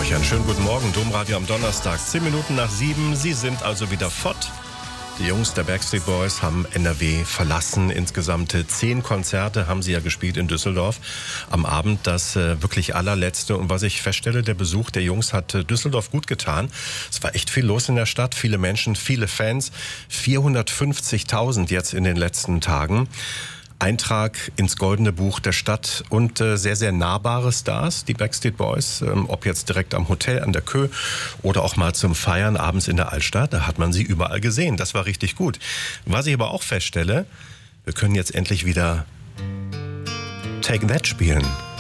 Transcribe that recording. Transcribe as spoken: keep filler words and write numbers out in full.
euch einen schönen guten Morgen. Domradio am Donnerstag, zehn Minuten nach sieben. Sie sind also wieder fort. Die Jungs der Backstreet Boys haben N R W verlassen. Insgesamt zehn Konzerte haben sie ja gespielt in Düsseldorf. Am Abend das äh, wirklich allerletzte. Und was ich feststelle, der Besuch der Jungs hat äh, Düsseldorf gut getan. Es war echt viel los in der Stadt. Viele Menschen, viele Fans. vierhundertfünfzigtausend jetzt in den letzten Tagen. Eintrag ins Goldene Buch der Stadt und äh, sehr, sehr nahbare Stars, die Backstreet Boys, ähm, ob jetzt direkt am Hotel an der Kö oder auch mal zum Feiern abends in der Altstadt, da hat man sie überall gesehen. Das war richtig gut. Was ich aber auch feststelle, wir können jetzt endlich wieder Take That spielen.